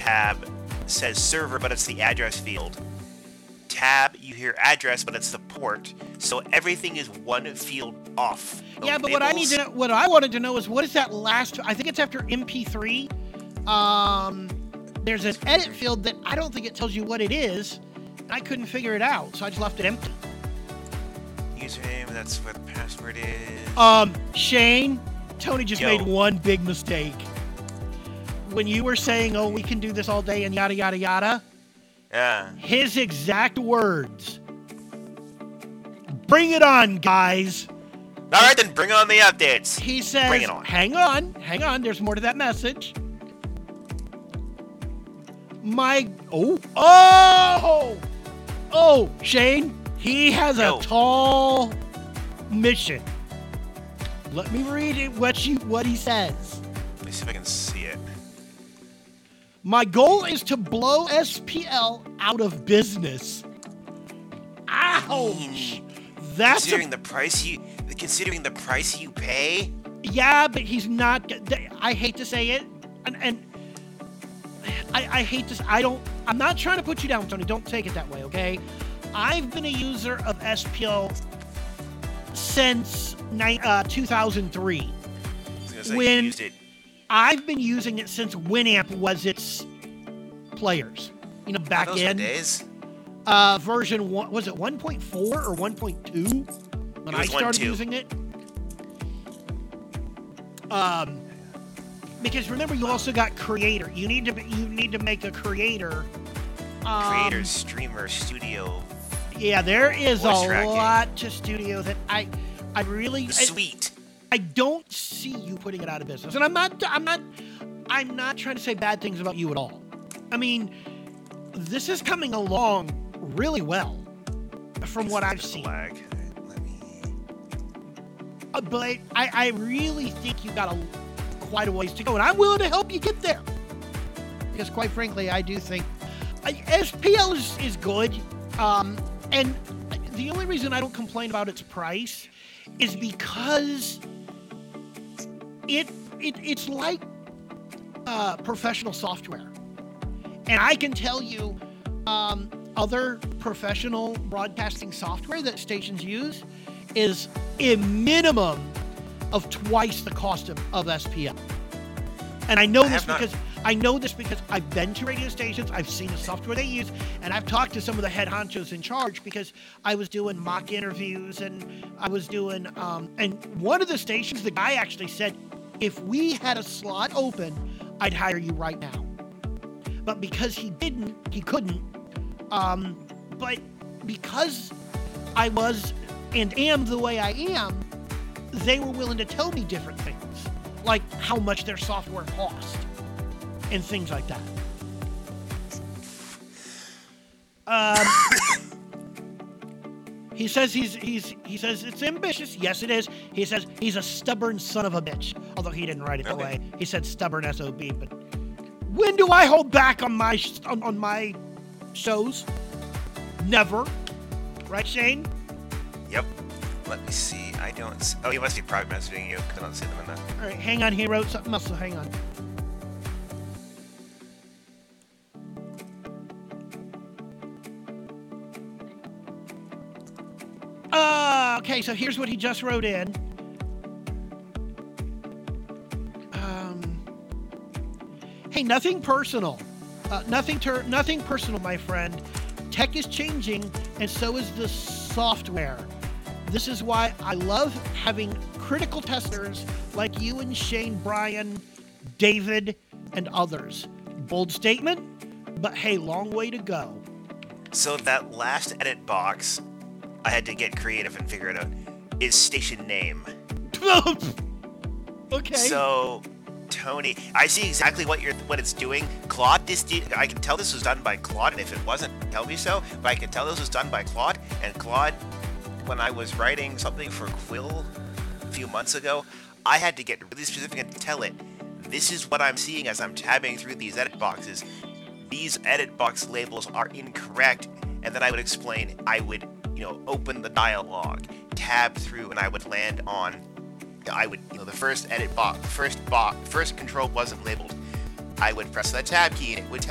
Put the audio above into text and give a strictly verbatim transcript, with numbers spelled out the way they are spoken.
tab says server, but it's the address field. Tab, you hear address, but it's the port. So everything is one field off. No yeah, but what I need labels. to know, what I wanted to know is what is that last? I think it's after M P three. Um, there's an edit field that I don't think it tells you what it is. I couldn't figure it out, so I just left it empty. Username, that's where the password is. Um, Shane, Tony just Yo. made one big mistake. When you were saying, "Oh, we can do this all day," and yada yada yada. Yeah. His exact words. Bring it on, guys. All right, then bring on the updates. He says, Bring it on. hang on, hang on, there's more to that message. My, oh, oh, oh, Shane, he has Yo. a tall mission. Let me read it, what, you, what he says. Let me see if I can see it. My goal is to blow S P L out of business. Ouch. That's Considering a, the price you, considering the price you pay. yeah, but he's not. I hate to say it, and, and I, I hate to. I don't. I'm not trying to put you down, Tony. Don't take it that way, okay? I've been a user of S P L since ni- uh, two thousand three. I was gonna say, When- you used it. I've been using it since Winamp was its players. You know, back Those in were days. uh, version one. Was it one point four or one point two when It I was started one point two. using it? Um, because remember, you also got creator. You need to be- you need to make a creator. Um, Creator, streamer, studio, Yeah, there is Voice a tracking. lot to studio that I, I really. I, suite. I don't see you putting it out of business, and I'm not. I'm not. I'm not trying to say bad things about you at all. I mean, this is coming along really well, from what I've seen. Flag. Let me. Uh, but I, I really think you got a quite a ways to go, and I'm willing to help you get there. Because quite frankly, I do think uh, S P L is, is good, um, and the only reason I don't complain about its price is because it it it's like uh, professional software, and I can tell you um, other professional broadcasting software that stations use is a minimum of twice the cost of, of S P L. And I know I this have not- because I know this because I've been to radio stations, I've seen the software they use, and I've talked to some of the head honchos in charge because I was doing mock interviews and I was doing um, and one of the stations, the guy actually said, if we had a slot open, I'd hire you right now. But because he didn't, he couldn't. Um, but because I was and am the way I am, they were willing to tell me different things, like how much their software cost and things like that. Um, he says he's he's he says it's ambitious. Yes, it is. He says he's a stubborn son of a bitch. Although he didn't write it that Okay. way. He said stubborn S O B. But when do I hold back on my sh- on, on my shows? Never. Right, Shane? Yep. Let me see. I don't. See, oh, you must be private messaging you because I don't see them in the. All right, hang on. He wrote something else, so hang on. Uh, okay, so here's what he just wrote in. Um, hey, nothing personal. Uh, nothing ter- nothing personal, my friend. Tech is changing, and so is the software. This is why I love having critical testers like you and Shane, Brian, David, and others. Bold statement, but hey, long way to go. So that last edit box, I had to get creative and figure it out, is station name. Okay. So, Tony, I see exactly what you're what it's doing. Claude, this did, I can tell this was done by Claude, and if it wasn't, tell me so. But I can tell this was done by Claude, and Claude, when I was writing something for Quill a few months ago, I had to get really specific and tell it, this is what I'm seeing as I'm tabbing through these edit boxes. These edit box labels are incorrect, and then I would explain, I would, you know, open the dialog, tab through, and I would land on, I would, you know, the first edit box, first box, first control wasn't labeled. I would press that tab key, and it would tell